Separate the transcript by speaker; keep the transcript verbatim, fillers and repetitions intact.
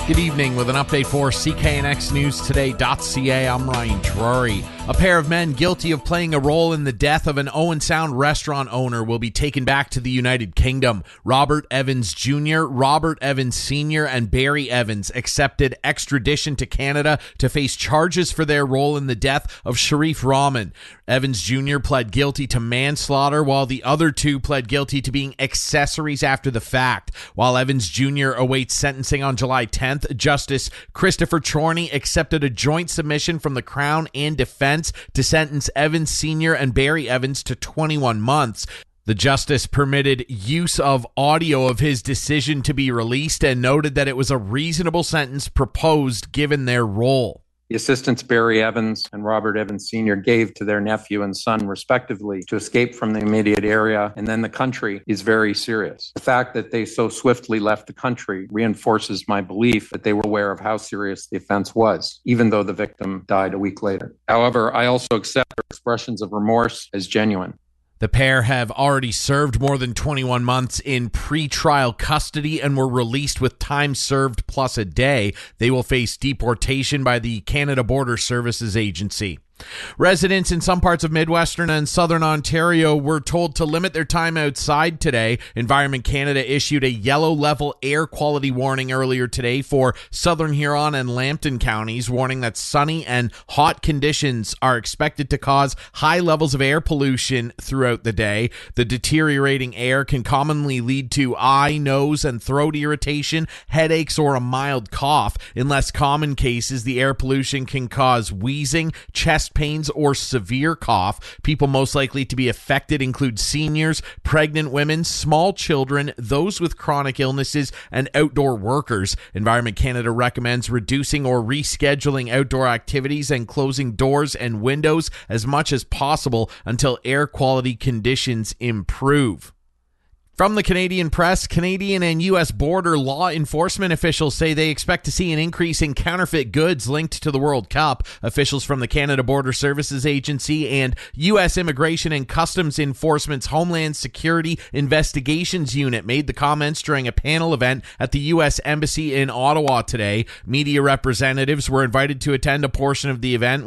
Speaker 1: Good evening with an update for C K N X News Today dot C A. I'm Ryan Drury. A pair of men guilty of playing a role in the death of an Owen Sound restaurant owner will be taken back to the United Kingdom. Robert Evans Junior, Robert Evans Senior, and Barry Evans accepted extradition to Canada to face charges for their role in the death of Sharif Rahman. Evans Junior pled guilty to manslaughter, while the other two pled guilty to being accessories after the fact. While Evans Junior awaits sentencing on July tenth, Justice Christopher Chorney accepted a joint submission from the Crown and Defense to sentence Evans Senior and Barry Evans to twenty-one months. The justice permitted use of audio of his decision to be released and noted that it was a reasonable sentence proposed given their role.
Speaker 2: The assistance Barry Evans and Robert Evans Senior gave to their nephew and son, respectively, to escape from the immediate area and then the country is very serious. The fact that they so swiftly left the country reinforces my belief that they were aware of how serious the offense was, even though the victim died a week later. However, I also accept their expressions of remorse as genuine.
Speaker 1: The pair have already served more than twenty-one months in pre-trial custody and were released with time served plus a day. They will face deportation by the Canada Border Services Agency. Residents in some parts of Midwestern and Southern Ontario were told to limit their time outside today. Environment Canada issued a yellow level air quality warning earlier today for Southern Huron and Lambton counties, warning that sunny and hot conditions are expected to cause high levels of air pollution throughout the day. The deteriorating air can commonly lead to eye, nose, and throat irritation, headaches, or a mild cough. In less common cases, the air pollution can cause wheezing, chest pains, or severe cough. People most likely to be affected include seniors, pregnant women, small children, those with chronic illnesses, and outdoor workers. Environment Canada recommends reducing or rescheduling outdoor activities and closing doors and windows as much as possible until air quality conditions improve. From the Canadian press, Canadian and U S border law enforcement officials say they expect to see an increase in counterfeit goods linked to the World Cup. Officials from the Canada Border Services Agency and U S Immigration and Customs Enforcement's Homeland Security Investigations Unit made the comments during a panel event at the U S Embassy in Ottawa today. Media representatives were invited to attend a portion of the event,